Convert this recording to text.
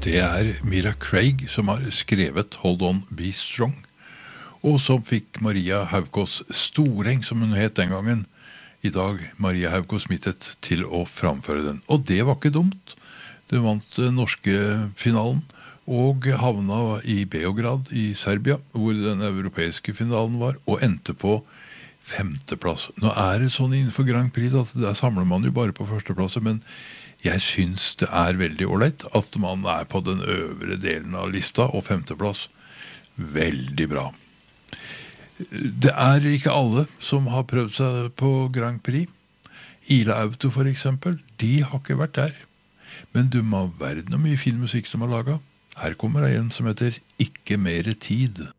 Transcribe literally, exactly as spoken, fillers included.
Det er Mira Craig som har skrevet Hold On Be Strong, og som fikk Maria Haukås Storeng, som hun het den gangen, i dag Maria Haukås Mittet, til å framføre den. Og det var ikke dumt. Det vant den norske finalen, og havna i Beograd i Serbia, hvor den europeiske finalen var, og endte på femteplass. Nå er det sånn innenfor Grand Prix at der samler man jo bare på førsteplass, men jeg synes det er veldig ordentlig at man er på den øvre delen av lista, og femteplass, veldig bra. Det er ikke alle som har prøvd seg på Grand Prix. Ila Auto for eksempel, de har ikke vært der. Men du må ha verden og mye fin musikk som har laget. Her kommer det en som heter Ikke mere tid.